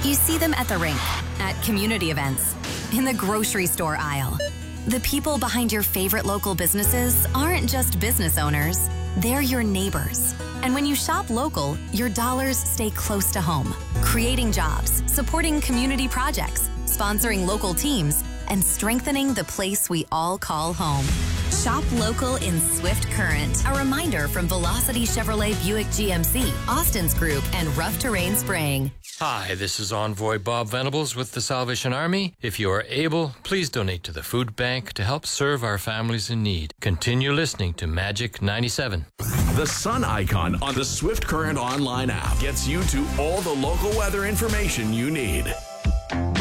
You see them at the rink, at community events, in the grocery store aisle. The people behind your favorite local businesses aren't just business owners, they're your neighbors. And when you shop local, your dollars stay close to home, creating jobs, supporting community projects, sponsoring local teams, and strengthening the place we all call home. Shop local in Swift Current. A reminder from Velocity Chevrolet Buick GMC, Austin's Group, and Rough Terrain Spraying. Hi, this is Envoy Bob Venables with the Salvation Army. If you are able, please donate to the food bank to help serve our families in need. Continue listening to Magic 97. The sun icon on the Swift Current online app gets you to all the local weather information you need.